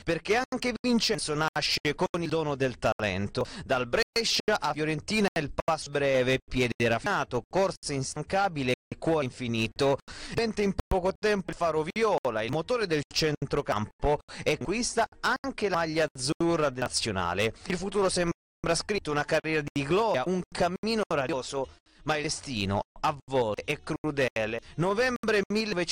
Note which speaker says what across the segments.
Speaker 1: perché anche Vincenzo nasce con il dono del talento. Dal Brescia a Fiorentina il passo breve, piede raffinato, corsa instancabile e cuore infinito. Diventa in poco tempo il faro viola, il motore del centrocampo e conquista anche la maglia azzurra del nazionale. Il futuro sembra scritto, una carriera di gloria, un cammino radioso, ma il destino a volte è crudele. Novembre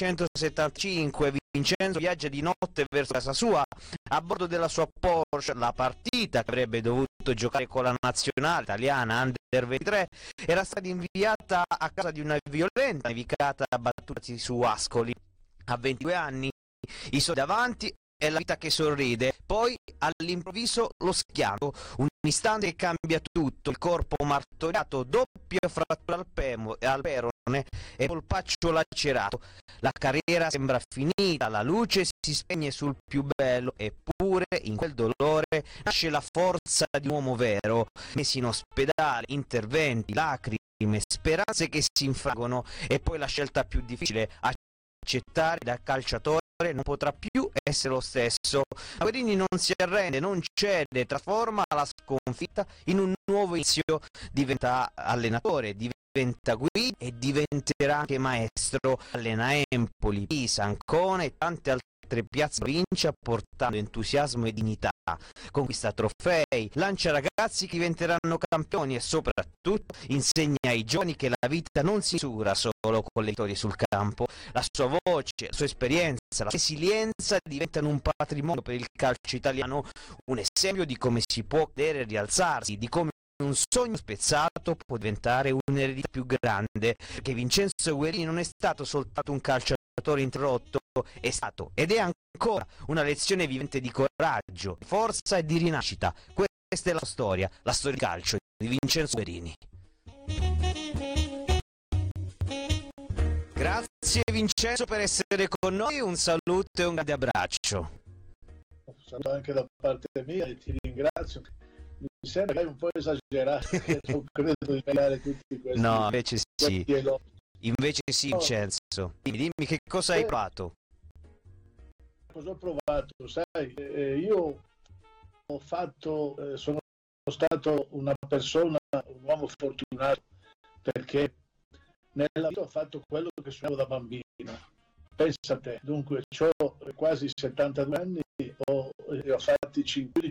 Speaker 1: 1975, Vincenzo viaggia di notte verso casa sua a bordo della sua Porsche. La partita che avrebbe dovuto giocare con la nazionale italiana Under 23 era stata inviata a causa di una violenta nevicata abbattutasi su Ascoli. A 22 anni i soldi davanti e la vita che sorride, poi all'improvviso lo schianto, un istante che cambia tutto, il corpo martoriato, doppia frattura al perone e polpaccio lacerato. La carriera sembra finita, la luce si spegne sul più bello, eppure in quel dolore nasce la forza di un uomo vero. Messi in ospedale, interventi, lacrime, speranze che si infrangono e poi la scelta più difficile, accettare da calciatore non potrà più essere lo stesso. Guerini non si arrende, non cede, trasforma la sconfitta in un nuovo inizio, diventa allenatore, diventa guida e diventerà anche maestro. Allena Empoli, Pisa, Ancona e tante altre piazze provincia, portando entusiasmo e dignità. Conquista trofei, lancia ragazzi che diventeranno campioni e soprattutto insegna ai giovani che la vita non si misura solo con le vittorie sul campo. La sua voce, la sua esperienza, la sua resilienza diventano un patrimonio per il calcio italiano, un esempio di come si può cadere e rialzarsi, di come un sogno spezzato può diventare un'eredità più grande, perché Vincenzo Guerini non è stato soltanto un calciatore interrotto, è stato ed è ancora una lezione vivente di coraggio, di forza e di rinascita. Questa è la storia di calcio di Vincenzo Guerini. Grazie Vincenzo per essere con noi, un saluto e un grande abbraccio.
Speaker 2: Un saluto anche da parte mia e ti ringrazio. Mi sembra che hai un po' esagerato, non credo di pagare tutti questi.
Speaker 1: No, invece sì. Invece sì, Vincenzo. Dimmi che cosa hai provato?
Speaker 2: Cosa ho provato? Sai, io ho fatto, sono stato una persona, un uomo fortunato, perché nella vita ho fatto quello che sognavo da bambino. Pensa a te, dunque ho quasi 72 anni, ho fatti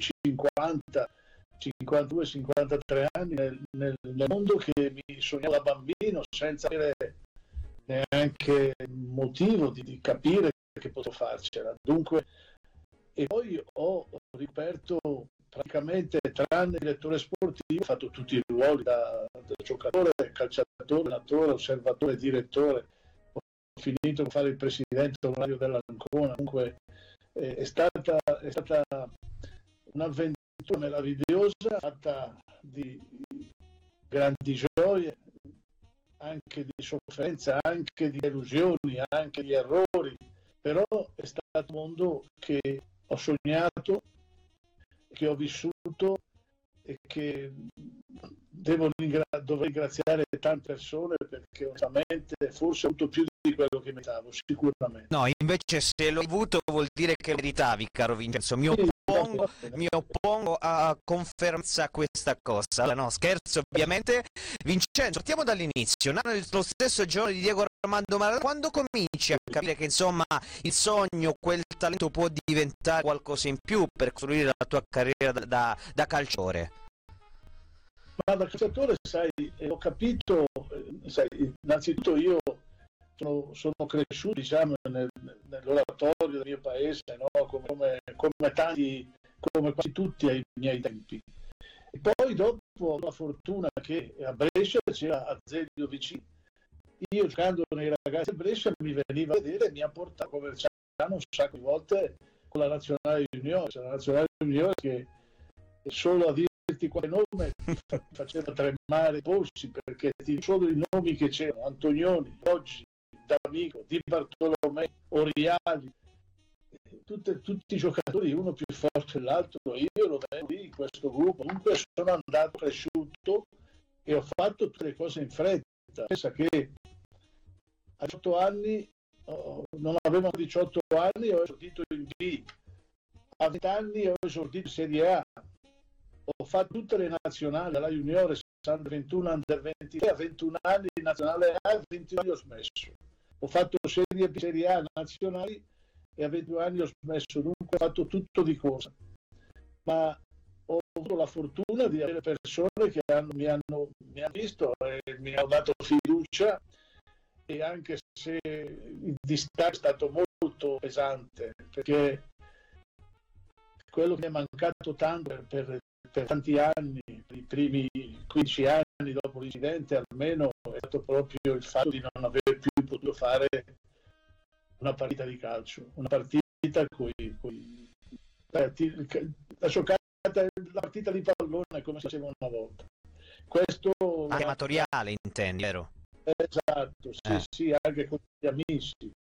Speaker 2: 50, 52, 53 anni nel mondo che mi sognavo da bambino senza avere neanche motivo di capire che potevo farcela. Dunque, e poi ho ricoperto praticamente, tranne direttore sportivo, ho fatto tutti i ruoli da giocatore, calciatore, allenatore, osservatore, direttore. Ho finito con fare il presidente onorario dell'Ancona. Dunque è stata un'avventura meravigliosa, fatta di grandi gioie, anche di sofferenza, anche di delusioni, anche di errori, però è stato un mondo che ho sognato, che ho vissuto e che dovrei ringraziare tante persone, perché onestamente forse ho avuto più di quello che meritavo, sicuramente.
Speaker 1: No, invece se l'ho avuto vuol dire che meritavi, caro Vincenzo. Mi oppongo a conferenza questa cosa. Allora, no, scherzo ovviamente. Vincenzo, partiamo dall'inizio. Lo stesso giorno di Diego Armando Maradona, quando cominci a capire che insomma il sogno, quel talento può diventare qualcosa in più per costruire la tua carriera da calciatore?
Speaker 2: Ma da calciatore, sai, ho capito, sai, innanzitutto io sono cresciuto, diciamo, nell'oratorio del mio paese, no? come tanti, come quasi tutti ai miei tempi. E poi dopo ho avuto la fortuna che a Brescia c'era Azeglio vicino. Io, giocando nei ragazzi a Brescia, mi veniva a vedere e mi ha portato a Coverciano un sacco di volte con la nazionale juniore. La nazionale juniore che solo a dirti quale nome faceva tremare i polsi, perché solo i nomi che c'erano: Antonioni, Oggi, D'Amico, Di Bartolomei, Oriali, tutti i giocatori, uno più forte dell'altro. Io lo vedo lì in questo gruppo. Comunque sono andato cresciuto e ho fatto tutte le cose in fretta. Pensa che a 18 anni, non avevo 18 anni, ho esordito in B A 20 anni ho esordito in Serie A, ho fatto tutte le nazionali, dalla juniores, under 21, under 23, a 21 anni in nazionale A, a 21 anni ho smesso. Ho fatto Serie B, Serie A nazionali e a 22 anni ho smesso, dunque ho fatto tutto di corsa. Ma ho avuto la fortuna di avere persone che mi hanno visto e mi hanno dato fiducia, e anche se il distacco è stato molto pesante, perché quello che mi è mancato tanto per tanti anni, i primi 15 anni dopo l'incidente almeno, è stato proprio il fatto di non aver più potuto fare una partita di calcio, una partita la partita di pallone come si faceva una volta. Questo
Speaker 1: amatoriale, intendi, vero?
Speaker 2: Esatto, sì, sì, anche con gli amici.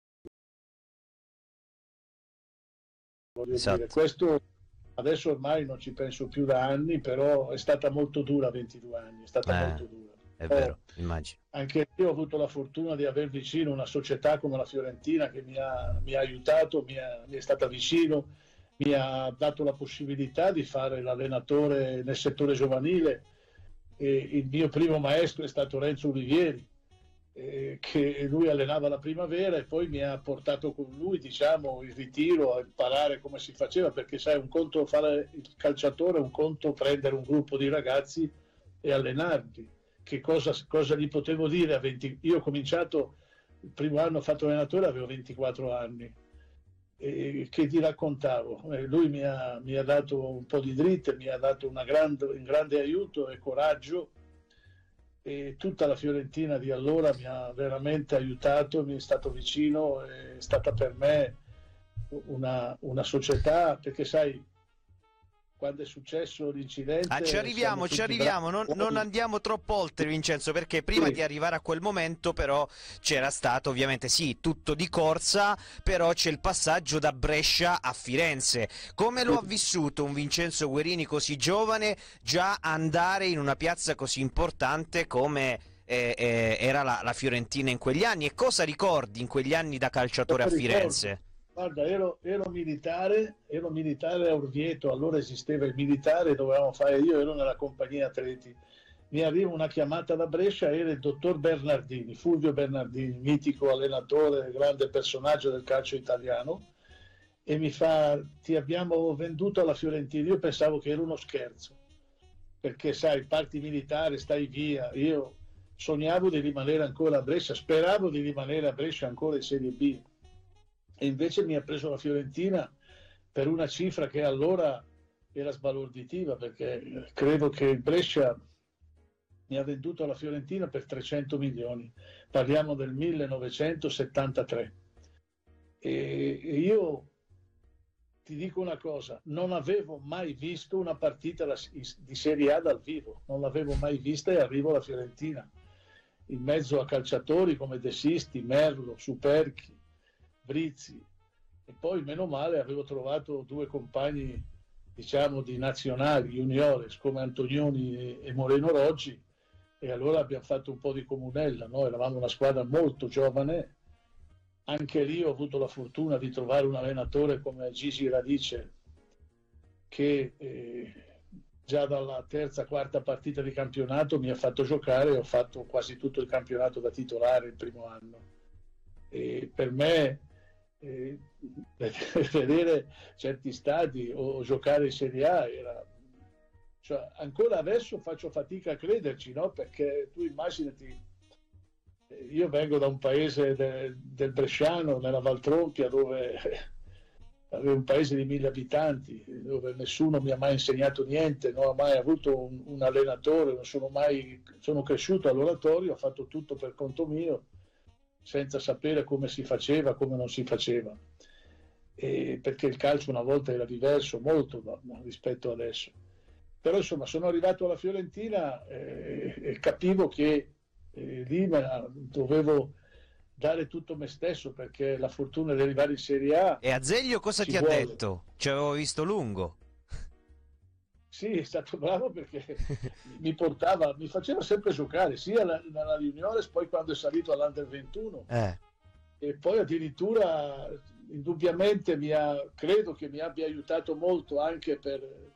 Speaker 2: Voglio dire, questo adesso ormai non ci penso più da anni, però è stata molto dura 22 anni, è stata molto dura.
Speaker 1: È vero, immagino.
Speaker 2: Anche io ho avuto la fortuna di aver vicino una società come la Fiorentina che mi ha aiutato, mi è stata vicino, mi ha dato la possibilità di fare l'allenatore nel settore giovanile. E il mio primo maestro è stato Renzo Olivieri, che lui allenava la primavera e poi mi ha portato con lui, diciamo, il ritiro a imparare come si faceva, perché sai, un conto fare il calciatore, un conto prendere un gruppo di ragazzi e allenarli. Che cosa gli potevo dire a 20? Io ho cominciato, il primo anno ho fatto allenatore, avevo 24 anni. E che ti raccontavo? Lui mi ha dato un po' di dritte, mi ha dato un grande aiuto e coraggio, e tutta la Fiorentina di allora mi ha veramente aiutato, mi è stato vicino, è stata per me una società, perché sai, quando è successo l'incidente...
Speaker 1: ci arriviamo, non andiamo troppo oltre, Vincenzo, perché prima di arrivare a quel momento però c'era stato ovviamente sì, tutto di corsa, però c'è il passaggio da Brescia a Firenze. Come lo ha vissuto un Vincenzo Guerini così giovane già andare in una piazza così importante come era la Fiorentina in quegli anni, e cosa ricordi in quegli anni da calciatore a Firenze?
Speaker 2: Guarda, ero militare a Orvieto, allora esisteva il militare, dovevamo fare, io ero nella compagnia atleti, mi arriva una chiamata da Brescia, era il dottor Bernardini, Fulvio Bernardini, mitico allenatore, grande personaggio del calcio italiano, e mi fa: ti abbiamo venduto alla Fiorentina. Io pensavo che era uno scherzo, perché sai, parti militare, stai via, io sognavo di rimanere ancora a Brescia, speravo di rimanere a Brescia ancora in Serie B. E invece mi ha preso la Fiorentina per una cifra che allora era sbalorditiva, perché credo che il Brescia mi ha venduto alla Fiorentina per 300 milioni. Parliamo del 1973. E io ti dico una cosa, non avevo mai visto una partita di Serie A dal vivo, non l'avevo mai vista, e arrivo alla Fiorentina in mezzo a calciatori come De Sisti, Merlo, Superchi, Brizzi, e poi meno male avevo trovato due compagni, diciamo, di nazionali juniores come Antonioni e Moreno Roggi, e allora abbiamo fatto un po' di comunella, no? Eravamo una squadra molto giovane. Anche lì ho avuto la fortuna di trovare un allenatore come Gigi Radice, che già dalla terza, quarta partita di campionato mi ha fatto giocare, e ho fatto quasi tutto il campionato da titolare il primo anno. E per me vedere certi stadi o giocare in Serie A era, cioè, ancora adesso faccio fatica a crederci, no? Perché tu immaginati, io vengo da un paese del Bresciano, nella Valtrompia, dove avevo un paese di 1000 abitanti, dove nessuno mi ha mai insegnato niente, non ho mai avuto un allenatore, sono cresciuto all'oratorio, ho fatto tutto per conto mio, senza sapere come si faceva, come non si faceva, perché il calcio una volta era diverso molto rispetto adesso. Però insomma sono arrivato alla Fiorentina e capivo che lì dovevo dare tutto me stesso, perché la fortuna di arrivare in Serie A.
Speaker 1: E Azeglio cosa ti ha detto? Ci avevo visto lungo.
Speaker 2: Sì, è stato bravo, perché mi faceva sempre giocare, sia nella juniores, poi quando è salito all'Under 21, e poi addirittura indubbiamente credo che mi abbia aiutato molto anche per